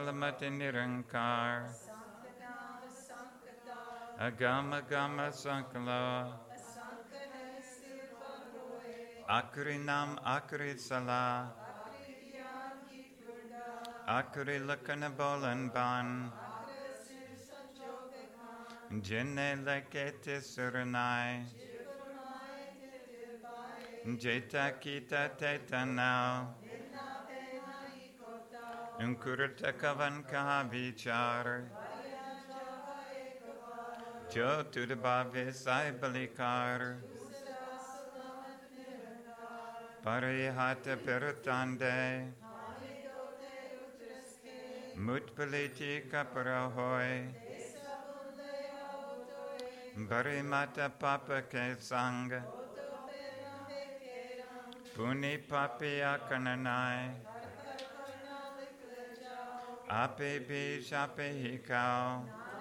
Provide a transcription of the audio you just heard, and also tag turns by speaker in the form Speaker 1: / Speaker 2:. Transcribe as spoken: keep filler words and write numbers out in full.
Speaker 1: Akalamati Nirankar Agama Gama Sankala Akri Nam Akri Salah Akri Lakana Bolan Ban Jinne Lekete Suranai Jeta Kita Teta Now Unkurta Kavan Kahavichar Jo to the Bhavi Sai Balikar Parihata Perutande Mutpaliti Kaparahoy Barimata Papa Ke Sang Puni Papi Akananai Ape Bish Ape Hikau